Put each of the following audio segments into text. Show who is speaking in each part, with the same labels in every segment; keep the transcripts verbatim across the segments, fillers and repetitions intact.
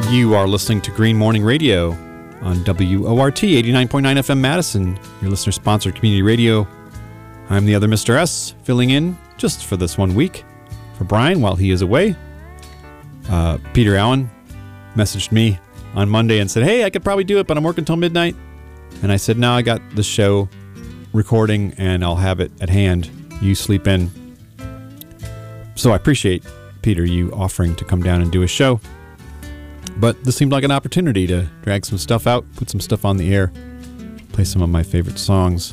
Speaker 1: You are listening to Green Morning Radio on W O R T eighty-nine point nine F M Madison, your listener-sponsored community radio. I'm the other Mister S, filling in just for this one week for Brian while he is away. Uh, Peter Allen messaged me on Monday and said, hey, I could probably do it, but I'm working till midnight. And I said, no, I got the show recording and I'll have it at hand. You sleep in. So I appreciate, Peter, you offering to come down and do a show. But this seemed like an opportunity to drag some stuff out, put some stuff on the air, play some of my favorite songs.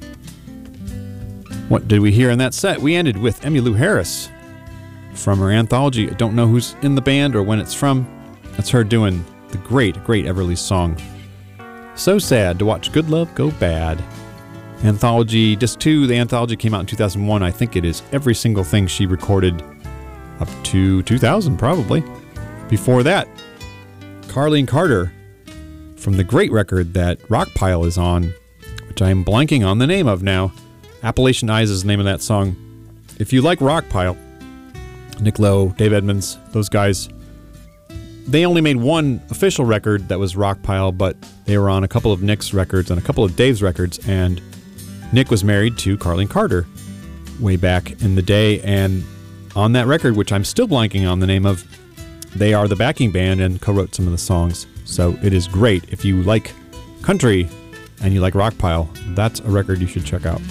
Speaker 1: What did we hear in that set? We ended with Emmylou Harris from her anthology. I don't know who's in the band or when it's from. That's her doing the great, great Everly song, So Sad to Watch Good Love Go Bad. Anthology, Disc two, the anthology came out in two thousand one. I think it is every single thing she recorded up to two thousand, probably. Before that, Carlene Carter from the great record that Rockpile is on, which I am blanking on the name of now. Appalachian Eyes is the name of that song. If you like Rockpile, Nick Lowe, Dave Edmunds, those guys, they only made one official record that was Rockpile, but they were on a couple of Nick's records and a couple of Dave's records, and Nick was married to Carlene Carter way back in the day, and on that record, which I'm still blanking on the name of, they are the backing band and co-wrote some of the songs. So it is great. If you like country and you like Rockpile, that's a record you should check out.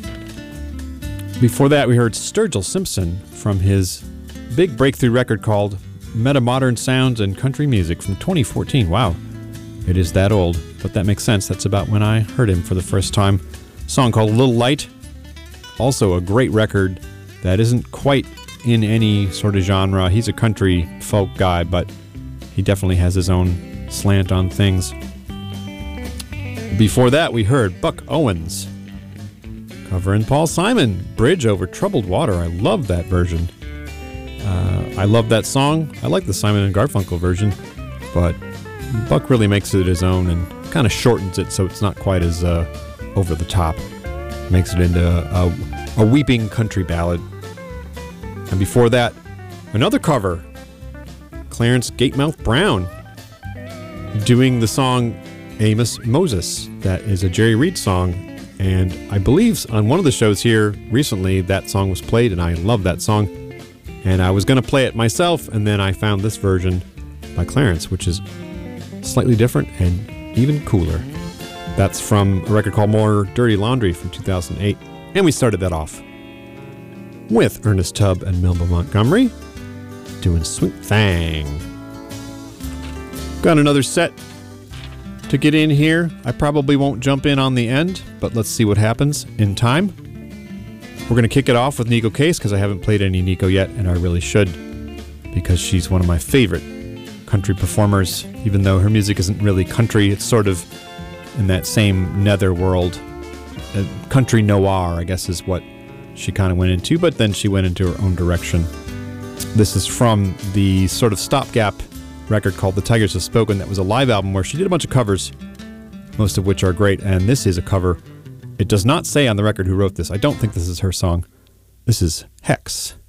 Speaker 1: Before that, we heard Sturgill Simpson from his big breakthrough record called Meta-Modern Sounds and Country Music from twenty fourteen. Wow, it is that old, but that makes sense. That's about when I heard him for the first time. A song called Little Light, also a great record that isn't quite in any sort of genre. He's a country folk guy, but he definitely has his own slant on things. Before that, we heard Buck Owens covering Paul Simon, Bridge Over Troubled Water. I love that version. Uh, I love that song. I like the Simon and Garfunkel version, but Buck really makes it his own and kind of shortens it so it's not quite as uh, over the top. Makes it into a, a weeping country ballad. And before that, another cover, Clarence Gatemouth Brown doing the song Amos Moses. That is a Jerry Reed song, and I believe on one of the shows here recently that song was played, and I love that song. And I was going to play it myself, and then I found this version by Clarence, which is slightly different and even cooler. That's from a record called More Dirty Laundry from two thousand eight, and we started that off with Ernest Tubb and Melba Montgomery doing Sweet Thing. Got another set to get in here. I probably won't jump in on the end, but let's see what happens in time. We're going to kick it off with Neko Case because I haven't played any Neko yet, and I really should because she's one of my favorite country performers. Even though her music isn't really country, it's sort of in that same nether world. Uh, country noir, I guess, is what she kind of went into, but then she went into her own direction. This is from the sort of stopgap record called The Tigers Have Spoken. That was a live album where she did a bunch of covers, most of which are great, and this is a cover. It does not say on the record who wrote this. I don't think this is her song. This is Hex.